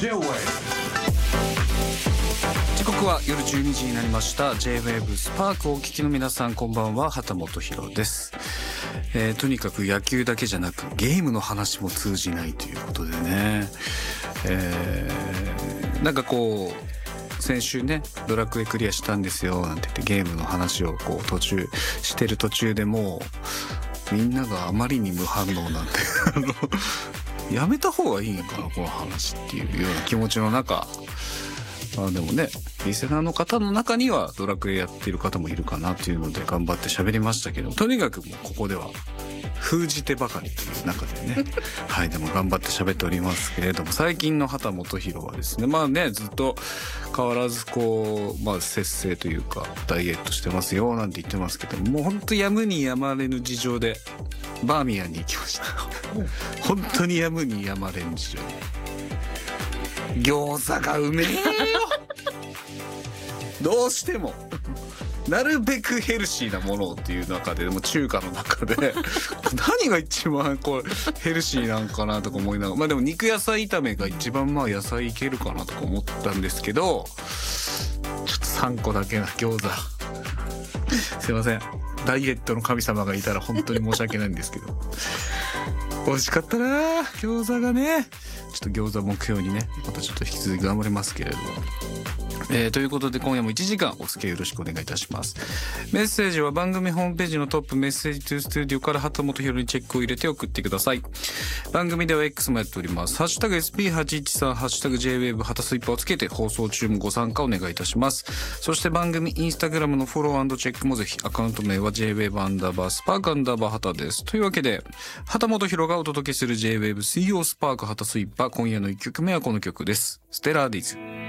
J-Wave 時刻は夜12時になりました。 J-Wave スパークをお聞きの皆さん、こんばんは。畑本博です。とにかく野球だけじゃなくゲームの話も通じないということでね、なんかこう先週ねドラクエクリアしたんですよなんて言ってゲームの話をこう途中でもうみんながあまりに無反応なんてやめた方がいいのかなこの話っていうような気持ちの中、でもねリスナーの方の中にはドラクエやってる方もいるかなというので頑張って喋りましたけど、とにかくもうここでは封じてばかりという中でねはい、でも頑張って喋っておりますけれども、最近の畑本博はですね、まあねずっと変わらずこう節制というかダイエットしてますよなんて言ってますけども、もうほんとやむにやまれぬ事情でバーミヤンに行きました本当にやむにやまれぬ事情で餃子がうめえよどうしてもなるべくヘルシーなものっていう中で、でも中華の中で何が一番こうヘルシーなんかなとか思いながら、でも肉野菜炒めが一番野菜いけるかなとか思ったんですけど、ちょっと3個だけな餃子すいません、ダイエットの神様がいたら本当に申し訳ないんですけど美味しかったな餃子がね。ちょっと餃子目標にねまたちょっと引き続き頑張りますけれども、ということで今夜も1時間お付き合いよろしくお願いいたします。メッセージは番組ホームページのトップメッセージトゥースタジオから畑本博にチェックを入れて送ってください。番組では X もやっております。ハッシュタグ SP813 ハッシュタグ JWAVE 畑スイッパーをつけて放送中もご参加お願いいたします。そして番組インスタグラムのフォロー&チェックもぜひ。アカウント名は JWAVE_ スパーク_ 畑です。というわけで畑本博がお届けする JWAVE 水曜スパーク畑スイッパー、今夜の1曲目はこの曲です。ステラーディズ。